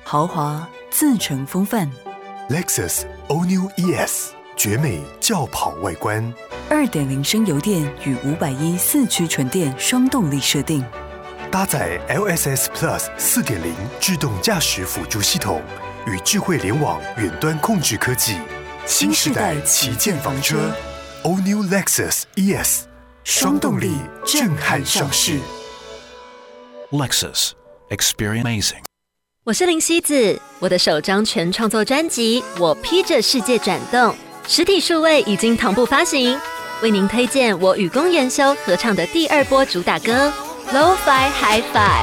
豪华自成风范。 Lexus All New ES 绝美轿跑外观 ，2.0升油电与510四驱纯电双动力设定， 搭载 LSS Plus 4.0自动驾驶辅助系统与智慧联网远端控制科技，新时代旗舰房车 All New Lexus ES 双动力震撼上市。 Lexus Experience Amazing。 我是林希子，我的首张全创作专辑《我披着世界转动》实体数位已经同步发行，为您推荐我与公研修合唱的第2波主打歌《Lo-Fi Hi-Fi》。